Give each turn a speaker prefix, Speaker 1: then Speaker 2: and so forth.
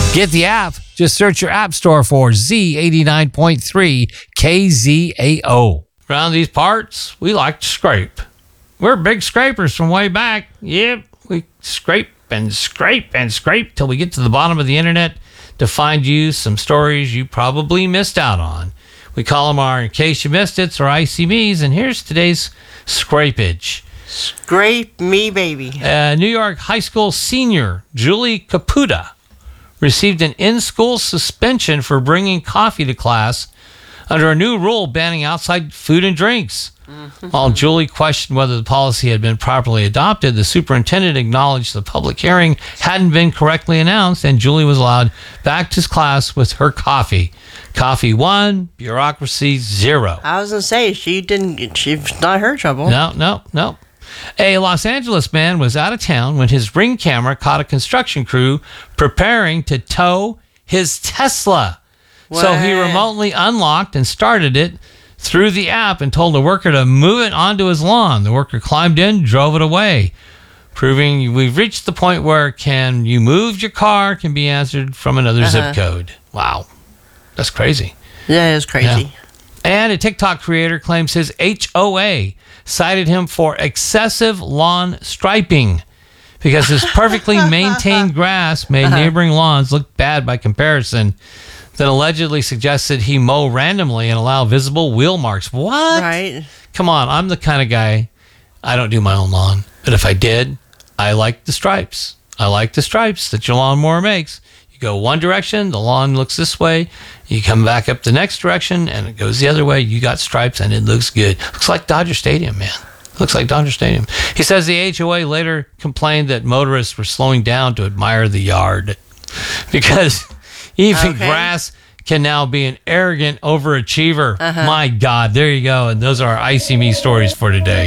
Speaker 1: Get the app. Just search your app store for Z89.3 KZAO. Around these parts, we like to scrape. We're big scrapers from way back. Yep, we scrape and scrape and scrape till we get to the bottom of the internet to find you some stories you probably missed out on. We call them our In Case You Missed It's or ICMEs, and here's today's scrapage.
Speaker 2: Scrape me, baby.
Speaker 1: New York high school senior Julie Caputa received an in-school suspension for bringing coffee to class under a new rule banning outside food and drinks. While Julie questioned whether the policy had been properly adopted, the superintendent acknowledged the public hearing hadn't been correctly announced, and Julie was allowed back to class with her coffee. Coffee 1, bureaucracy 0.
Speaker 2: I was going to say, she's not her trouble.
Speaker 1: No. A Los Angeles man was out of town when his Ring camera caught a construction crew preparing to tow his Tesla.
Speaker 2: What?
Speaker 1: So he remotely unlocked and started it through the app and told the worker to move it onto his lawn. The worker climbed in, drove it away, proving we've reached the point where can you move your car can be answered from another zip code. Wow. That's crazy.
Speaker 2: Yeah, it's crazy.
Speaker 1: Yeah. And a TikTok creator claims his HOA cited him for excessive lawn striping because his perfectly maintained grass made neighboring lawns look bad by comparison. Then allegedly suggested he mow randomly and allow visible wheel marks. What?
Speaker 2: Right.
Speaker 1: Come on, I'm the kind of guy, I don't do my own lawn. But if I did, I like the stripes. I like the stripes that your lawnmower makes. You go one direction, the lawn looks this way. You come back up the next direction, and it goes the other way. You got stripes, and it looks good. Looks like Dodger Stadium, man. Looks like Dodger Stadium. He says the HOA later complained that motorists were slowing down to admire the yard because even grass can now be an arrogant overachiever. My God, there you go. And those are our ICME stories for today.